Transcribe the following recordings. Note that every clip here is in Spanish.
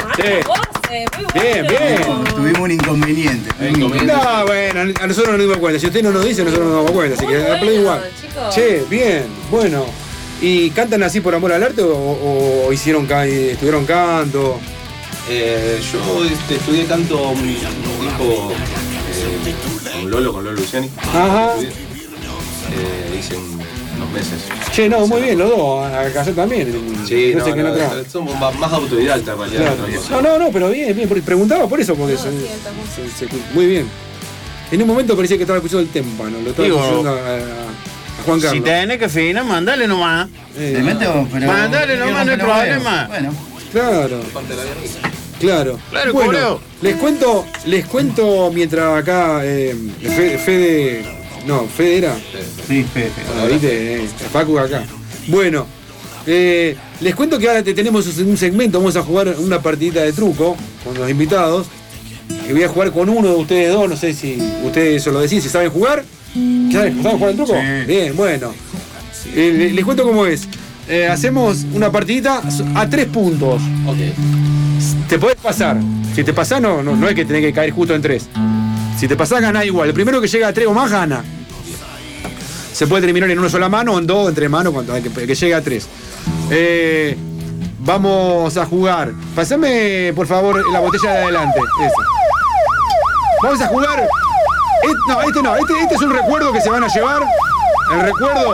Sí. Muy Bien, bien. Tuvimos un inconveniente. No, bueno, a nosotros no nos dimos cuenta. Si usted no nos dice, nosotros no nos damos cuenta. Así que bueno, aplaudimos igual. chicos. Che, bien, bueno. ¿Y cantan así por amor al arte o estuvieron canto? Yo estudié canto un tiempo con Lolo Luciani. Ajá. Hice unos meses. Che, no, muy bien, los dos. Acá yo también. Sí, No sé qué no trajo. somos más autodidactas en realidad. Claro. No, pero bien, preguntaba por eso, porque muy bien. En un momento parecía que estaba escuchando el témpano, lo estaba escuchando a Juan Carlos. Si tenés que afinar, mandale nomás. Mandale nomás, no hay problema. Bueno. Claro. Bueno, les cuento mientras acá Fede era. Sí, Fede. ¿Viste? Facu acá. Bueno, les cuento que ahora tenemos un segmento, vamos a jugar una partidita de truco con los invitados. Que voy a jugar con uno de ustedes dos, no sé si ustedes se lo decís, si saben jugar. ¿Saben jugar el truco? Sí. Bien, bueno. Les cuento cómo es. Hacemos una partidita a 3 puntos. Ok. Te podés pasar. Si te pasás, no es que tenés que caer justo en 3. Si te pasás, ganás igual. El primero que llega a 3 o más gana. Se puede terminar en una sola mano o en 2, en 3 manos, que llegue a 3. Vamos a jugar. Pasame, por favor, la botella de adelante. Esa. Vamos a jugar. Este es un recuerdo que se van a llevar. El recuerdo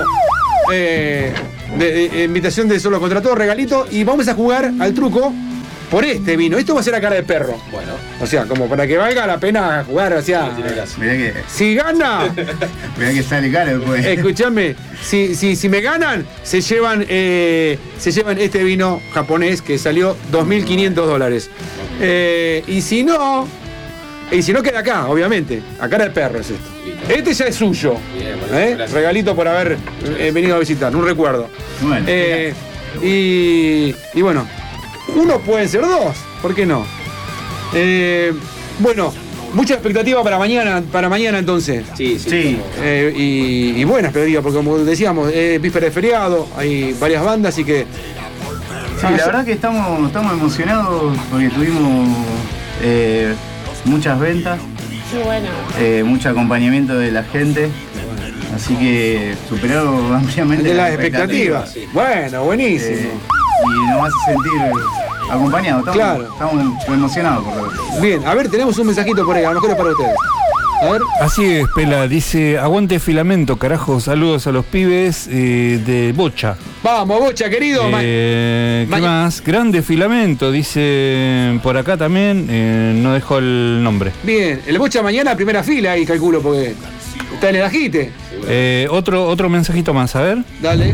de invitación de Solo Contra Todo, regalito. Y vamos a jugar al truco por este vino. Esto va a ser a cara de perro. Bueno. O sea, como para que valga la pena jugar. O sea, Mirá que, si gana, mirá que sale caro después. escúchame, si me ganan, se llevan este vino japonés que salió $2.500. Y si no queda acá, obviamente. A cara de perro es esto. Este ya es suyo. Bien, bueno, gracias. Regalito por haber venido a visitar, un recuerdo. Bueno, Y bueno, uno pueden ser dos, ¿por qué no? Bueno, mucha expectativa para mañana entonces. Sí. Y buena expectativa, porque como decíamos, es víspera de feriado, hay varias bandas, así que. sí, la verdad que estamos emocionados porque tuvimos muchas ventas, Qué bueno. mucho acompañamiento de la gente, así que superado ampliamente De las expectativas. sí. Bueno, buenísimo. Y nos hace sentir acompañados. Claro. Estamos emocionados por lo Bien, a ver, tenemos un mensajito por ahí, a lo mejor es para ustedes. A ver. Así es, Pela, dice, aguante Filamento, carajo, saludos a los pibes de Bocha. Vamos, Bocha, querido. ¿Qué más? Grande Filamento, dice por acá también, no dejó el nombre. Bien, el Bocha mañana primera fila ahí, calculo, porque está en el agite. Otro mensajito más, a ver. Dale.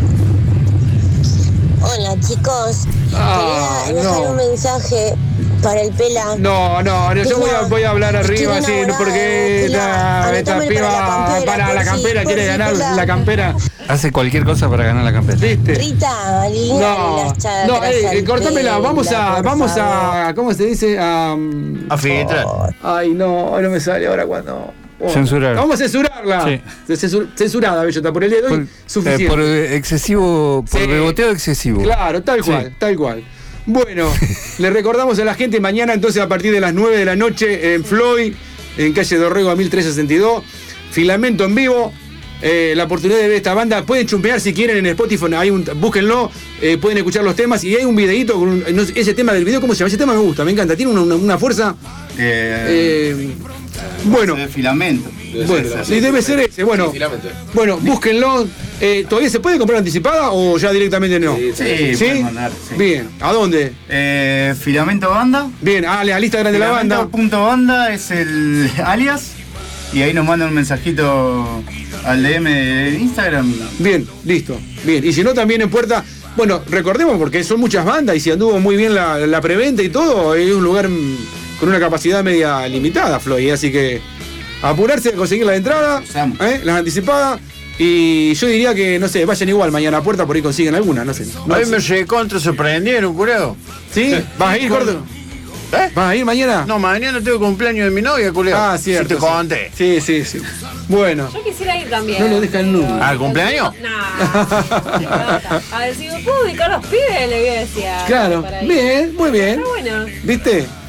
Hola chicos, quería dejar un mensaje para el Pela. No, yo voy a hablar arriba, estoy sí, enamorada porque de esta Anotámelo piba para la campera, quiere ganar la campera. Hace cualquier cosa para ganar la campera. ¿Viste? Rita, Liliana, cortámela, vamos a, ¿cómo se dice? A filtrar. Ay, no me sale ahora cuando. Censurar. Vamos a censurarla. Sí. Censurada, Bellota, por el día de hoy, suficiente. Por excesivo, por beboteo excesivo. Claro, tal cual. Bueno, le recordamos a la gente mañana entonces a partir de las 9 de la noche en Floyd, en calle Dorrego a 1362, Filamento en vivo. La oportunidad de ver esta banda, pueden chumpear si quieren en Spotify, búsquenlo, pueden escuchar los temas y hay un videíto con ese tema del video, ¿cómo se llama? Ese tema me gusta, me encanta, tiene una fuerza. Bueno, de Filamento. debe ser ese. Bueno, búsquenlo. ¿Todavía se puede comprar anticipada o ya directamente no? Sí, pueden mandar, sí. Bien, ¿a dónde? Filamento Banda. Bien, al Instagram de la banda. Filamento.banda es el alias. Y ahí nos mandan un mensajito al DM de Instagram. Bien, listo. Bien, y si no, también en puerta. Bueno, recordemos porque son muchas bandas y si anduvo muy bien la preventa y todo, es un lugar con una capacidad media limitada, Floyd. Así que apurarse a conseguir la entrada, las anticipadas. Y yo diría que, no sé, vayan igual mañana a puerta, por ahí consiguen alguna, no sé. A mí me recontra sorprendieron, curado. ¿Sí? ¿Vas a ir, Gordo? ¿Vas a ir mañana? No, mañana tengo cumpleaños de mi novia, culeo. Ah, cierto. Si te conté. Sí. Bueno. Yo quisiera ir también. No lo dejan nunca. ¿Al cumpleaños? A ver, si me puedo ubicar los pibes, le voy a decir. Claro. para ir. Bien, muy bien. Está bueno. ¿Viste?